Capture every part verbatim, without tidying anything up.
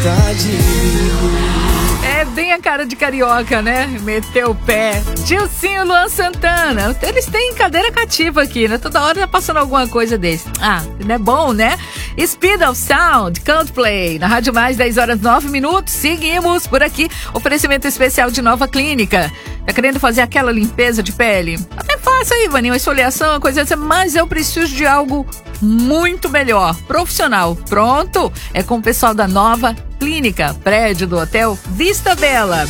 vontade. É bem a cara de carioca, né? Meteu o pé. Gilcinho, Luan Santana. Eles têm cadeira cativa aqui, né? Toda hora tá passando alguma coisa desse. Ah, não é bom, né? Speed of Sound, Coldplay. Na Rádio Mais, dez horas nove minutos. Seguimos por aqui. Oferecimento especial de Nova Clínica. Tá querendo fazer aquela limpeza de pele? Até faça aí, Vaninho, uma esfoliação, coisa assim. Mas eu preciso de algo muito melhor. Profissional. Pronto? É com o pessoal da Nova Clínica, prédio do Hotel Vista Bela.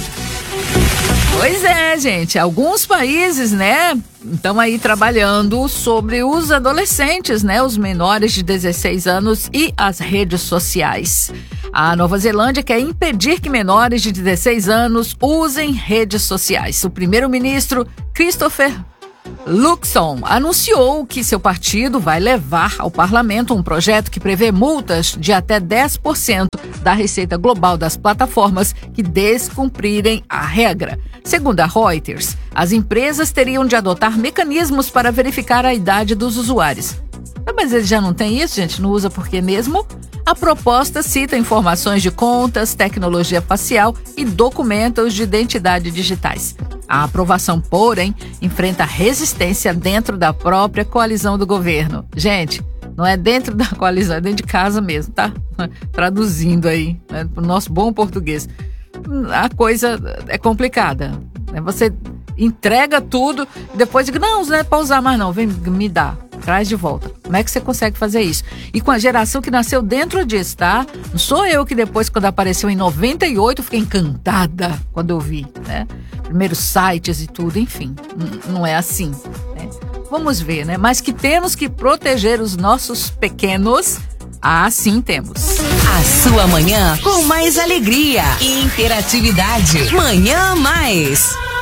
Pois é, gente, alguns países, né, estão aí trabalhando sobre os adolescentes, né, os menores de dezesseis anos e as redes sociais. A Nova Zelândia quer impedir que menores de dezesseis anos usem redes sociais. O primeiro-ministro Christopher Luxon anunciou que seu partido vai levar ao parlamento um projeto que prevê multas de até dez por cento da receita global das plataformas que descumprirem a regra. Segundo a Reuters, as empresas teriam de adotar mecanismos para verificar a idade dos usuários. Mas eles já não têm isso, gente? Não usa por quê mesmo? A proposta cita informações de contas, tecnologia facial e documentos de identidade digitais. A aprovação, porém, enfrenta resistência dentro da própria coalizão do governo. Gente, não é dentro da coalizão, é dentro de casa mesmo, tá? Traduzindo aí, né, para o nosso bom português. A coisa é complicada. Né? Você entrega tudo e depois diz, não, não é para usar mais não, vem me dá. Traz de volta. Como é que você consegue fazer isso? E com a geração que nasceu dentro disso, tá? Não sou eu que depois, quando apareceu em noventa e oito, fiquei encantada quando eu vi, né? Primeiros sites e tudo, enfim. Não é assim, né? Vamos ver, né? Mas que temos que proteger os nossos pequenos, ah, sim temos. A sua manhã com mais alegria e interatividade. Manhã Mais.